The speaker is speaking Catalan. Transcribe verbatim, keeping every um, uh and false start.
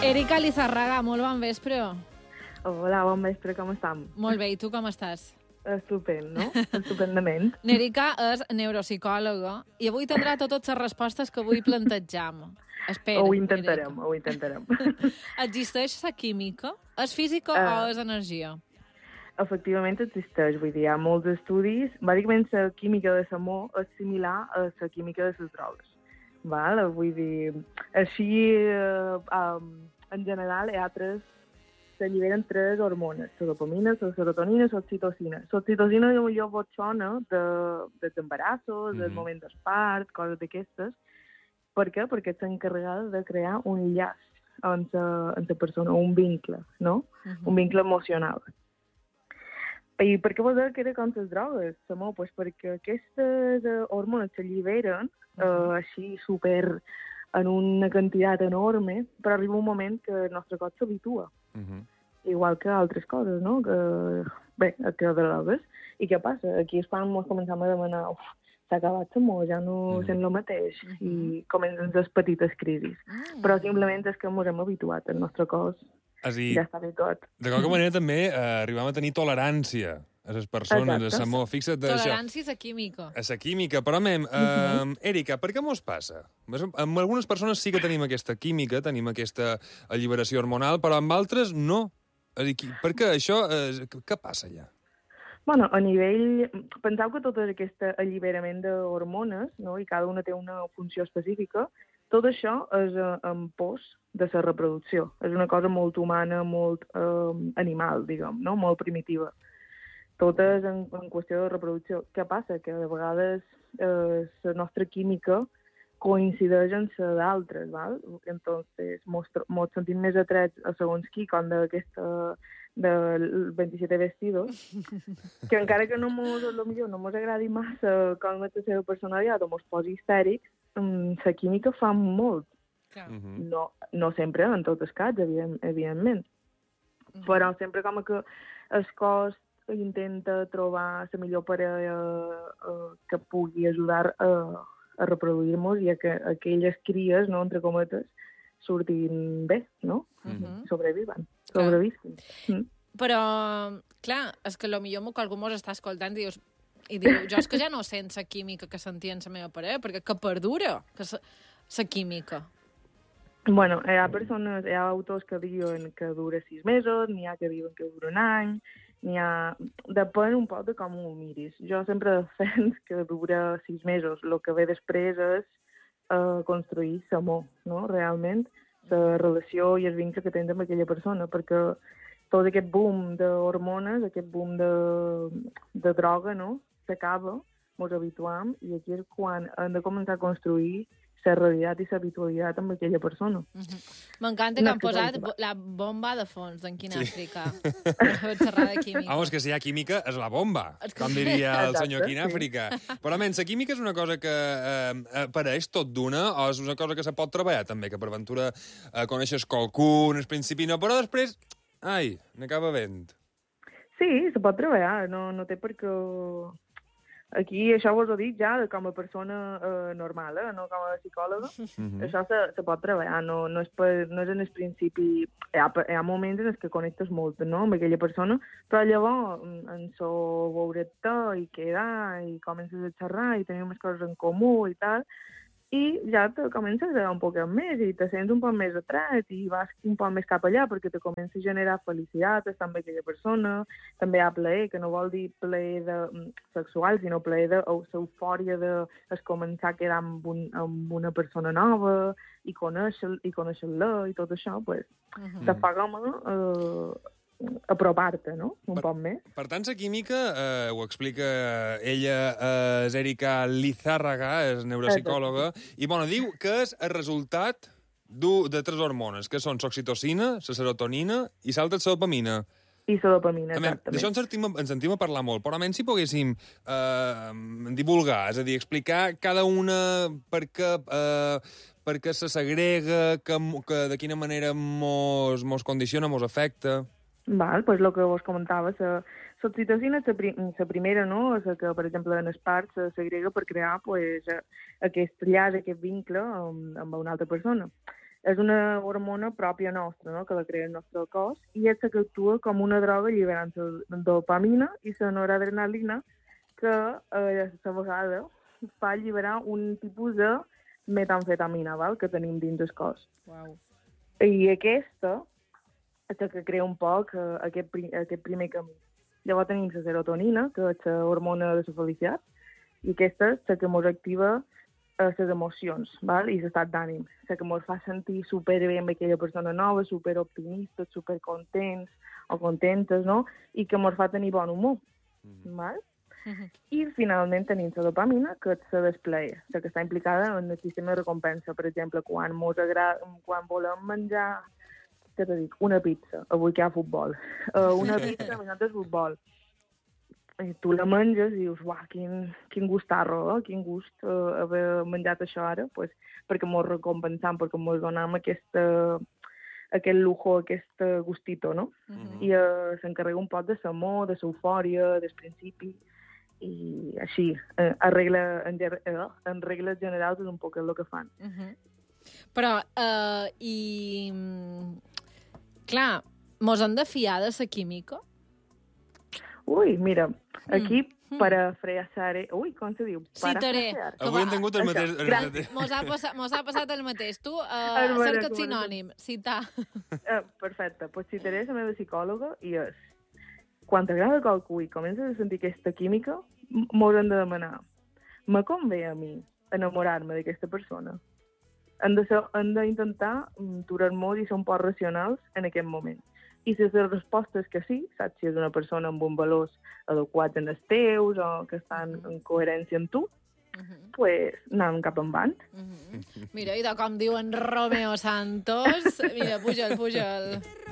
Erika Lizarraga, molt bon vespre. Hola, bon vespre, com estem? Molt bé, i tu com estàs? Estupend, no? Estupendament. N'Erika és neuropsicòloga i avui tindrà totes les respostes que avui plantejam. Espera, ho intentarem, Erika. ho intentarem. Existeix la química? És física uh, o és energia? Efectivament existeix, vull dir, hi ha molts estudis. Bàsicament, la química de l'amor és similar a la química de les drogues. Val? Vull dir, així, uh, um, en general, hi ha tres s'alliberen tres hormones, la dopamina, la serotonina i l'oxitocina. L'oxitocina potser vos sona de, dels embarassos, mm-hmm. del moment del part, coses d'aquestes. Per què? Perquè està encarregada de crear un llaç amb la persona, un vincle, no? Mm-hmm. Un vincle emocional. I per què vos deia que era com les drogues, Samó? Pues perquè aquestes hormones s'alliberen mm-hmm. eh, així super en una quantitat enorme, però arriba un moment que el nostre cos s'habitua. Uh-huh. Igual que altres coses, no? Que, bé, que drogues. I què passa? Aquí és quan ens començam a demanar uf, s'ha acabat l'amor, ja no uh-huh. sent el mateix. Uh-huh. I comencen les petites crisis. Uh-huh. Però simplement és que ens hem habituat, el nostre cos dir, ja està habituat. De qualque manera també eh, arribem a tenir tolerància a les persones, a l'amor. Fixa't tolerància és a química. A la química. Però, mem, eh, uh-huh. Erika, per què mos passa? Amb algunes persones sí que tenim aquesta química, tenim aquesta alliberació hormonal, però amb altres no. Per què això? Eh, què passa allà? Bueno, a nivell... Penseu que tot aquest alliberament d'hormones, no? I cada una té una funció específica, tot això és eh, en pos de la reproducció. És una cosa molt humana, molt eh, animal, diguem, no? Molt primitiva. Totes en, en qüestió de reproducció. Què passa? Que de vegades eh, la nostra química coincideix amb la d'altres, val? Entonces, mos sentim més atrets a segons qui, com d'aquesta del veintisiete vestidos, que encara que no mos, millor, no mos agradi massa com és la seva personalitat o mos posi histèrics, la química fa molt. Uh-huh. No, no sempre, en tots els casos, evident, evidentment. Uh-huh. Però sempre com que el cos intenta trobar la millor parella uh, que pugui ajudar a, a reproduir-nos i a que aquelles cries, no, entre cometes, surtin bé, no? Uh-huh. Sobreviven, sobrevisquin. Mm. Però, clar, és que potser que algú mos està escoltant i dius, i diu, jo és que ja no sent la química que sentia en la meva parella, perquè que perdura la química. Bueno, hi ha persones, hi ha autors que diuen que dura sis mesos, n'hi ha que diuen que dura un any, n'hi ha... Depèn un poc de com ho miris. Jo sempre defenso que dura sis mesos. El que ve després és uh, construir l'amor, no?, realment, la relació i el vincle que tens amb aquella persona, perquè tot aquest boom d'hormones, aquest boom de, de droga, no?, s'acaba, ens habituam, i aquí és quan hem de començar a construir la realitat i l'habitualitat amb aquella persona. Uh-huh. M'encanta que no, han posat bo la bomba de fons d'en Quinàfrica. Sí. Per xerrar de química. Vamos, que si hi ha química, és la bomba, com diria el senyor Quinàfrica. Sí. Però, men, la química és una cosa que eh, apareix tot d'una, o és una cosa que se pot treballar, també, que per ventura eh, coneixes qualcú, al principi no, però després, ai, n'acaba vent. Sí, se pot treballar, no, no té per què... Aquí això vos ho dic ja com a persona eh, normal, eh, no com a psicòloga. Mm-hmm. Això se, se pot treballar, no, no, és per, no és en el principi... Hi ha, hi ha moments en els que connectes molt, no?, amb aquella persona, però llavors en so veure-te i quedar i comences a xerrar i tenir més coses en comú i tal, i ja te comences a un poc més i te sents un poc més atret i vas un poc més cap allà perquè te comença a generar felicitat estar amb aquella persona. També hi ha plaer, que no vol dir plaer de, sexual, sinó plaer de l'eufòria de es començar a quedar amb, un, amb una persona nova i conèixer-la i, conèixer i tot això, pues, uh-huh. te fa com a... Uh, apropar-te, no?, un per, poc més. Per tant, la química, eh, ho explica ella, eh, és Erika Lizarraga, és neuropsicòloga, i, bueno, diu que és el resultat de tres hormones, que són l'oxitocina, la serotonina i l'altra la dopamina. I la dopamina, exactament. D'això ens sentim, ens sentim a parlar molt, però almenys si poguéssim eh, divulgar, és a dir, explicar cada una per què... Eh, perquè se segrega, que, que de quina manera mos, mos condiciona, mos afecta... Val, doncs el que vos comentava, l'oxitocina és la primera, no?, és que, per exemple, en el part se segrega per crear pues, aquest llaç, aquest vincle amb, amb una altra persona. és una hormona pròpia nostra, no?, que la crea el nostre cos, i és la que actua com una droga alliberant la dopamina i la noradrenalina, que eh, a la vegada fa alliberar un tipus de metamfetamina, val?, que tenim dins el cos. Wow. I aquesta és la que crea un poc eh, aquest, pri aquest primer camí. Llavors tenim la serotonina, que és la hormona de la felicitat, i aquesta és la que ens activa les emocions, val? I l'estat d'ànim, la que ens fa sentir superbé amb aquella persona nova, superoptimistes, supercontents o contentes, no? I que ens fa tenir bon humor, mm-hmm. val? Mm-hmm. I finalment tenim la dopamina, que és la desplaer, la que està implicada en el sistema de recompensa. Per exemple, quan, mos agrada, quan volem menjar, què t'he dit, una pizza, avui que hi ha futbol, uh, una pizza menjant el futbol, i tu la menges i dius, uah, quin, quin gustarro, eh? Quin gust uh, haver menjat això ara, pues, perquè mos recompensam, perquè mos donem aquesta, aquest lujo, aquest gustito, no? Uh-huh. I uh, s'encarrega un poc de l'amor, de l'eufòria, del principi, i així, uh, en, regla, en, uh, en regles generals és un poc el que fan. Uh-huh. Però, uh, i... clar, mos han de fiar de la química? Ui, mira, aquí mm. parafrasaré... Ui, com se diu? Citaré. Avui hem tingut el mateix... El mateix. Mos ha, passat, mos ha passat el mateix. Tu, uh, cerca't sinònim, citar. Uh, perfecte, doncs citaré la meva psicòloga i és... Quan t'agrada qualcú i comences a sentir aquesta química, m'ho hem de demanar. Me convé a mi enamorar-me d'aquesta persona? Hem d'intentar aturar-nos i ser un poc racionals en aquest moment. I si la resposta és que sí, saps si és una persona amb uns valors adequats en els teus o que estan en coherència amb tu, uh-huh. pues anem cap endavant. Uh-huh. Mira, i de com diu en Romeo Santos, mira, puja'l, puja'l.